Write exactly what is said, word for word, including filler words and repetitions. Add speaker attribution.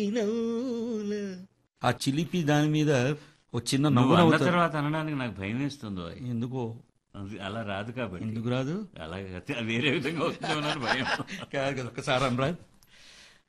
Speaker 1: ఆ చిలిపి దాని మీద ఓ చిన్న
Speaker 2: నువ్వు
Speaker 1: నవ్వు
Speaker 2: అన్న
Speaker 1: నవ్వుతారు.
Speaker 2: తర్వాత అనడానికి నాకు భయం వేస్తుందో.
Speaker 1: ఎందుకో
Speaker 2: అది అలా రాదు కాబట్టి.
Speaker 1: ఎందుకు రాదు?
Speaker 2: అలా వేరే విధంగా వస్తుందో భయం.
Speaker 1: కాదు కదా, ఒక్కసారి అనరా.